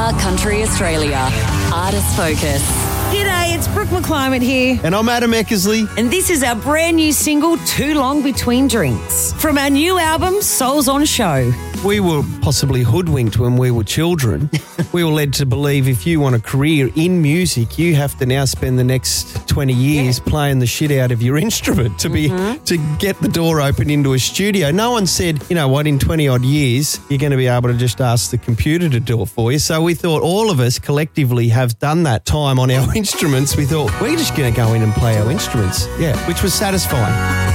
Car Country Australia. Artist Focus. G'day, it's Brooke McClymont here. And I'm Adam Eckersley. And this is our brand new single, Too Long Between Drinks, from our new album, Souls on Show. We were possibly hoodwinked when we were children. We were led to believe if you want a career in music, you have to now spend the next 20 years playing the shit out of your instrument to get the door open into a studio. No one said, you know what, in 20 odd years, you're going to be able to just ask the computer to do it for you. So we thought all of us collectively have done that time on our instruments. We thought, we're just going to go in and play our instruments. Yeah, which was satisfying.